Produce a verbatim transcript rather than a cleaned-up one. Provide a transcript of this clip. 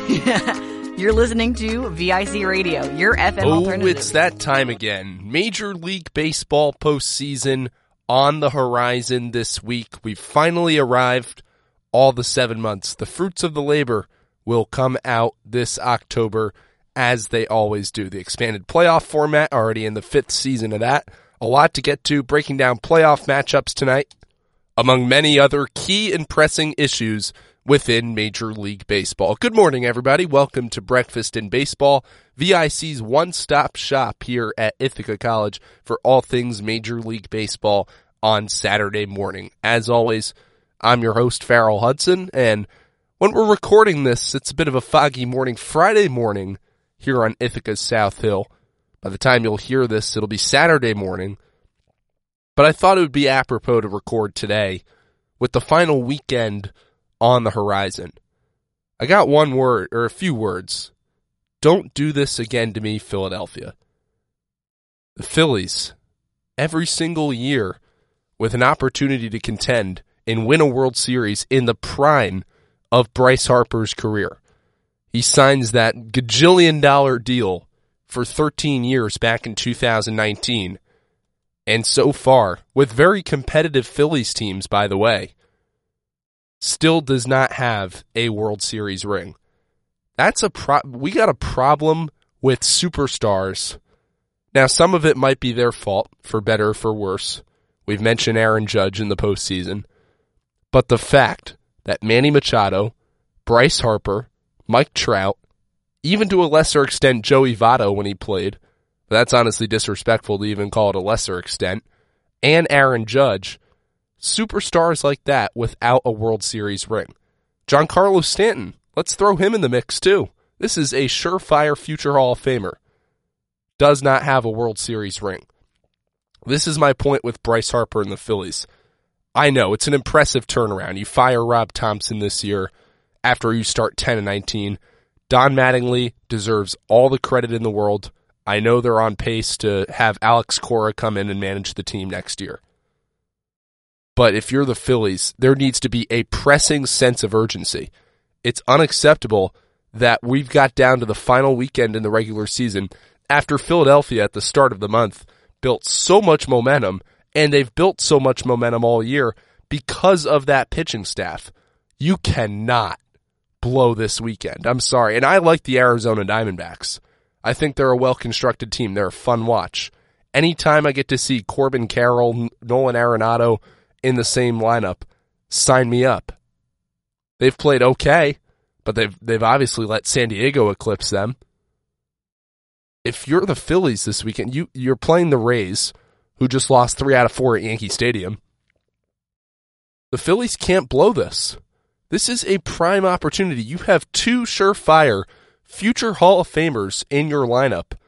You're listening to V I C Radio, your F M oh, alternative. Oh, it's that time again. Major League Baseball postseason on the horizon this week. We've finally arrived. All the seven months. The fruits of the labor will come out this October, as they always do. The expanded playoff format, already in the fifth season of that. A lot to get to, breaking down playoff matchups tonight, among many other key and pressing issues within Major League Baseball. Good morning, everybody. Welcome to Breakfast in Baseball, V I C's one-stop shop here at Ithaca College for all things Major League Baseball on Saturday morning. As always, I'm your host, Farrell Hudson, and when we're recording this, it's a bit of a foggy morning, Friday morning, here on Ithaca's South Hill. By the time you'll hear this, it'll be Saturday morning. But I thought it would be apropos to record today with the final weekend on the horizon. I got one word, or a few words. Don't do this again to me, Philadelphia. The Phillies, every single year, with an opportunity to contend and win a World Series in the prime of Bryce Harper's career. He signs that gajillion dollar deal for thirteen years back in two thousand nineteen. And so far, with very competitive Phillies teams, by the way, still does not have a World Series ring. That's a pro- we got a problem with superstars. Now, some of it might be their fault, for better or for worse. We've mentioned Aaron Judge in the postseason. But the fact that Manny Machado, Bryce Harper, Mike Trout, even to a lesser extent Joey Votto when he played, but that's honestly disrespectful to even call it a lesser extent, and Aaron Judge, superstars like that without a World Series ring. Giancarlo Stanton, let's throw him in the mix too. This is a surefire future Hall of Famer. Does not have a World Series ring. This is my point with Bryce Harper and the Phillies. I know, it's an impressive turnaround. You fire Rob Thompson this year after you start ten and nineteen. Don Mattingly deserves all the credit in the world. I know they're on pace to have Alex Cora come in and manage the team next year. But if you're the Phillies, there needs to be a pressing sense of urgency. It's unacceptable that we've got down to the final weekend in the regular season after Philadelphia at the start of the month built so much momentum, and they've built so much momentum all year because of that pitching staff. You cannot blow this weekend. I'm sorry. And I like the Arizona Diamondbacks. I think they're a well-constructed team. They're a fun watch. Anytime I get to see Corbin Carroll, Nolan Arenado in the same lineup, sign me up. They've played okay, but they've they've obviously let San Diego eclipse them. If you're the Phillies this weekend, you, you're playing the Rays, who just lost three out of four at Yankee Stadium. The Phillies can't blow this. This is a prime opportunity. You have two surefire future Hall of Famers in your lineup